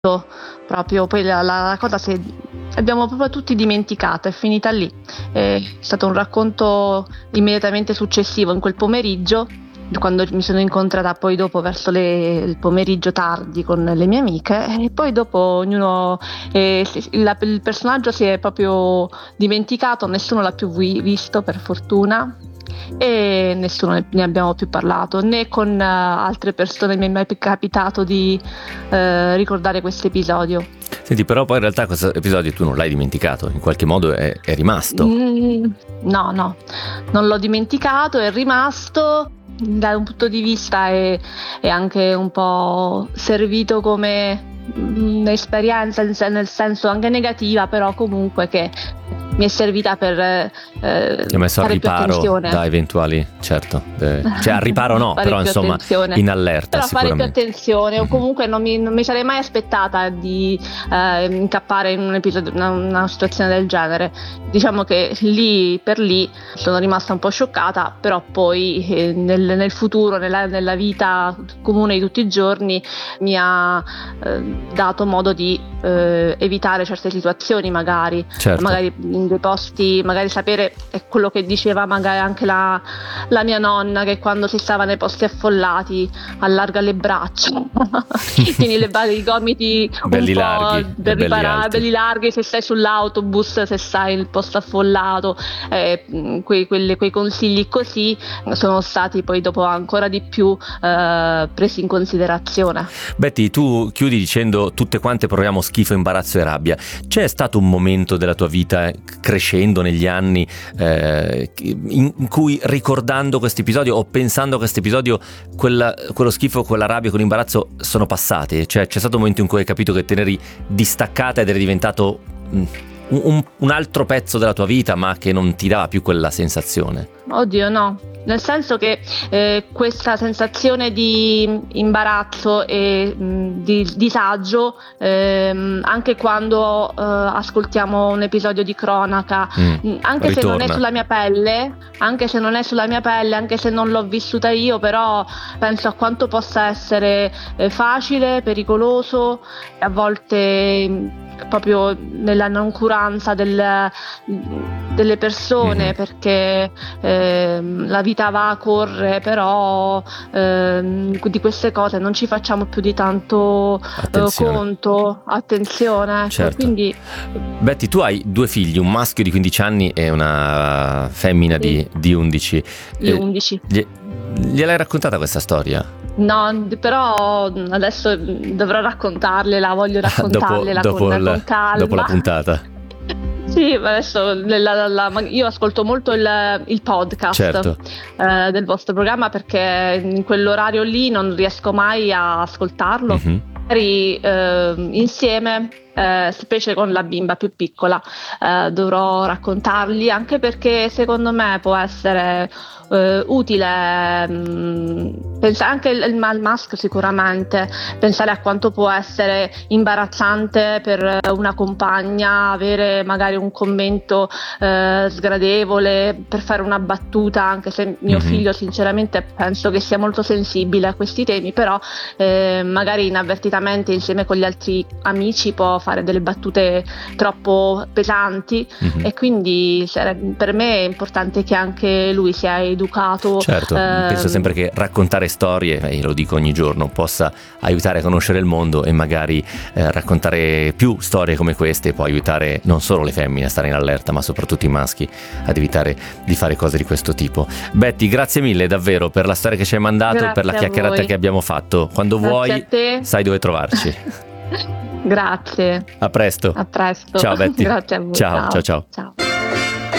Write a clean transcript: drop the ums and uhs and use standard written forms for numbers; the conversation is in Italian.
proprio, poi la cosa abbiamo proprio tutti dimenticato, è finita lì. È stato un racconto immediatamente successivo, in quel pomeriggio, quando mi sono incontrata poi dopo verso il pomeriggio tardi con le mie amiche, e poi dopo ognuno, il personaggio si è proprio dimenticato, nessuno l'ha più visto per fortuna, e nessuno ne abbiamo più parlato, né con altre persone mi è mai capitato di ricordare questo episodio. Senti, però poi in realtà questo episodio tu non l'hai dimenticato, in qualche modo è rimasto. No, non l'ho dimenticato, è rimasto. Da un punto di vista è anche un po' servito come un'esperienza, nel senso anche negativa, però comunque che mi è servita per ti ha messo al riparo da eventuali, certo, cioè al riparo no, però insomma attenzione. In allerta però sicuramente. Fare più attenzione, o comunque non mi sarei mai aspettata di incappare in un episodio, una situazione del genere. Diciamo che lì per lì sono rimasta un po' scioccata, però poi nel futuro, nella vita comune di tutti i giorni, mi ha dato modo di evitare certe situazioni, magari in dei posti, magari sapere, è quello che diceva magari anche la mia nonna, che quando si stava nei posti affollati allarga le braccia tieni i gomiti belli un po' larghi, per riparare, belli larghi se stai sull'autobus, se stai nel posto affollato, quei consigli così sono stati poi dopo ancora di più presi in considerazione. Betty, tu chiudi dicendo: tutte quante proviamo schifo, imbarazzo e rabbia. C'è stato un momento della tua vita, crescendo negli anni, in cui, ricordando questo episodio o pensando a questo episodio, quello schifo, quella rabbia, quell'imbarazzo sono passati? Cioè c'è stato un momento in cui hai capito che te ne eri distaccata ed eri diventato un altro pezzo della tua vita, ma che non ti dava più quella sensazione? Oddio, no. Nel senso che questa sensazione di imbarazzo e di disagio, anche quando ascoltiamo un episodio di cronaca, anche ritorna. Se non è sulla mia pelle, anche se non l'ho vissuta io, però penso a quanto possa essere facile, pericoloso, a volte proprio nella noncuranza delle persone, perché la vita va, corre, però di queste cose non ci facciamo più di tanto attenzione. Certo. Quindi Betty, tu hai 2 figli, un maschio di 15 anni e una femmina di 11. Di 11. Gliel'hai raccontata questa storia? No, però adesso dovrò raccontargliela, voglio raccontargliela con calma. Dopo la puntata. Sì, adesso io ascolto molto il podcast, certo, del vostro programma, perché in quell'orario lì non riesco mai a ascoltarlo. Insieme, specie con la bimba più piccola, dovrò raccontargli, anche perché secondo me può essere utile pensare anche al maschio, sicuramente pensare a quanto può essere imbarazzante per una compagna avere magari un commento sgradevole per fare una battuta, anche se mio figlio sinceramente penso che sia molto sensibile a questi temi, però magari inavvertitamente insieme con gli altri amici può fare delle battute troppo pesanti, e quindi per me è importante che anche lui sia educato. Certo, penso sempre che raccontare storie, io lo dico ogni giorno, possa aiutare a conoscere il mondo, e magari raccontare più storie come queste può aiutare non solo le femmine a stare in allerta, ma soprattutto i maschi ad evitare di fare cose di questo tipo. Betty, grazie mille davvero per la storia che ci hai mandato, grazie, per la chiacchierata che abbiamo fatto. Quando vuoi sai dove trovarci. Grazie. A presto. A presto. Ciao Betty. Grazie a voi. Ciao.